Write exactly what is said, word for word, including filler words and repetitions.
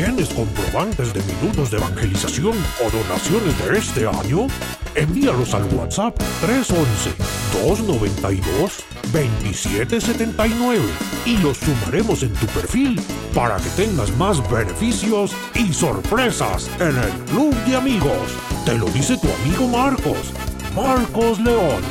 ¿Tienes comprobantes de minutos de evangelización o donaciones de este año? Envíalos al WhatsApp tres once, dos noventa y dos, veintisiete setenta y nueve y los sumaremos en tu perfil para que tengas más beneficios y sorpresas en el Club de Amigos. Te lo dice tu amigo Marcos. Marcos León.